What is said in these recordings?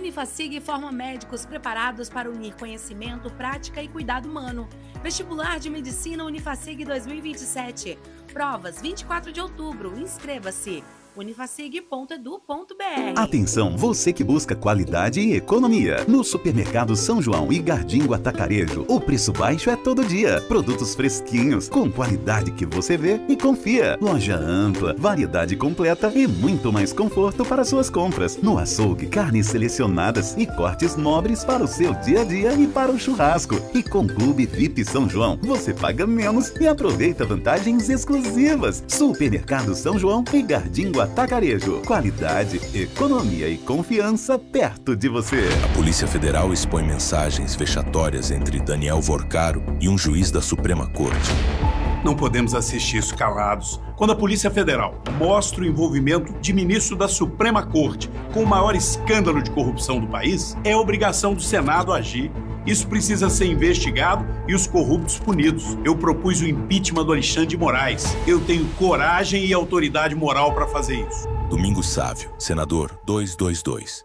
Unifacig forma médicos preparados para unir conhecimento, prática e cuidado humano. Vestibular de Medicina Unifacig 2027. Provas 24 de outubro. Inscreva-se. unifacig.edu.br. Atenção, você que busca qualidade e economia. No Supermercado São João e Gardingo Atacarejo, o preço baixo é todo dia. Produtos fresquinhos, com qualidade que você vê e confia. Loja ampla, variedade completa e muito mais conforto para suas compras. No açougue, carnes selecionadas e cortes nobres para o seu dia a dia e para o churrasco. E com Clube VIP São João, você paga menos e aproveita vantagens exclusivas. Supermercado São João e Gardingo Atacarejo. Qualidade, economia e confiança perto de você. A Polícia Federal expõe mensagens vexatórias entre Daniel Vorcaro e um juiz da Suprema Corte. Não podemos assistir isso calados. Quando a Polícia Federal mostra o envolvimento de ministro da Suprema Corte com o maior escândalo de corrupção do país, é obrigação do Senado agir. Isso precisa ser investigado e os corruptos punidos. Eu propus o impeachment do Alexandre de Moraes. Eu tenho coragem e autoridade moral para fazer isso. Domingos Sávio, senador 222.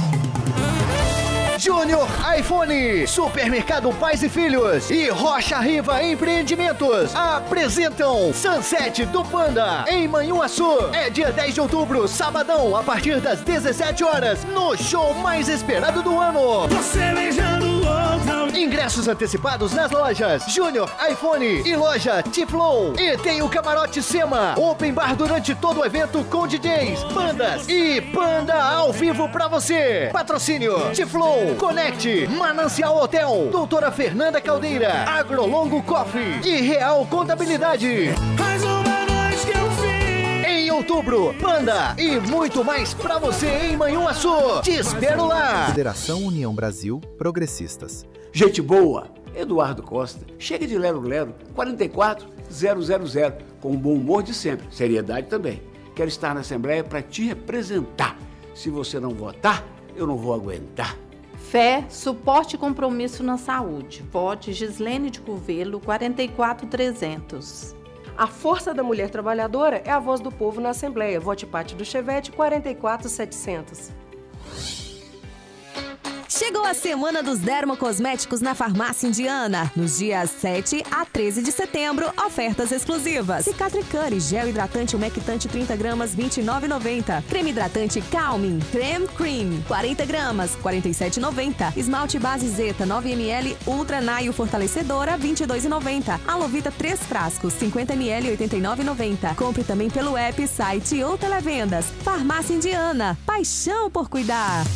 Júnior iPhone, Supermercado Pais e Filhos e Rocha Riva Empreendimentos apresentam Sunset do Panda em Manhuaçu. É dia 10 de outubro, sabadão, a partir das 17 horas, no show mais esperado do ano. Você beijando o outro. Ingressos antecipados nas lojas Júnior iPhone e loja T-Flow. E tem o Camarote Sema, Open Bar durante todo o evento com DJs, bandas e Panda ao vivo pra você. Patrocínio T-Flow, Connect, Manancial Hotel, Doutora Fernanda Caldeira, Agrolongo Coffee e Real Contabilidade. Mais uma noite que eu fiz. Em outubro, Panda e muito mais pra você em Manhuaçu. Te espero lá. Federação União Brasil Progressistas. Gente boa, Eduardo Costa. Chega de lero-lero, 44000, com o bom humor de sempre, seriedade também. Quero estar na Assembleia para te representar. Se você não votar, eu não vou aguentar. Fé, suporte e compromisso na saúde. Vote Gislene de Covelo, 44300. A força da mulher trabalhadora é a voz do povo na Assembleia. Vote Pátio do Chevette, 44700. Chegou a Semana dos Dermocosméticos na Farmácia Indiana. Nos dias 7 a 13 de setembro, ofertas exclusivas. Cicatricure, gel hidratante umectante 30 gramas, R$ 29,90. Creme hidratante Calming, Creme Cream, 40 gramas, R$ 47,90. Esmalte base Zeta, 9 ml, Ultra Nail Fortalecedora, R$ 22,90. Alovita 3 frascos, 50 ml, R$ 89,90. Compre também pelo app, site ou televendas. Farmácia Indiana, paixão por cuidar.